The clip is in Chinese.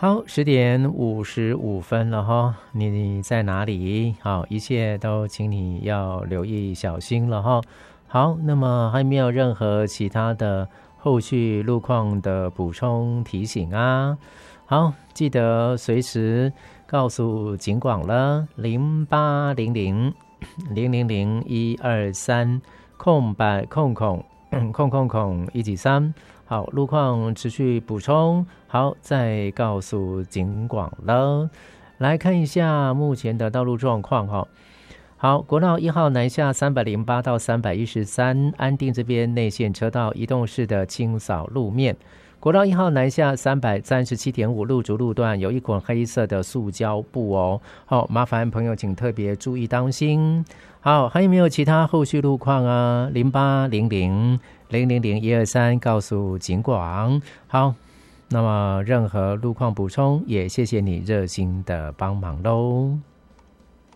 好，10:55了哈，你在哪里？好，一切都请你要留意小心了哈。好，那么还没有任何其他的后续路况的补充提醒啊？好，记得随时告诉警广了，0800-000-123193。好，路况持续补充，好，再告诉警广了。来看一下目前的道路状况哈。好，国道1号南下308到313，安定这边内线车道移动式的清扫路面。国道1号南下337.5路竹路段有一捆黑色的塑胶布哦，好，麻烦朋友请特别注意当心。好，还有没有其他后续路况啊？0800-000-123告诉警广。好，那么任何路况补充也谢谢你热心的帮忙喽。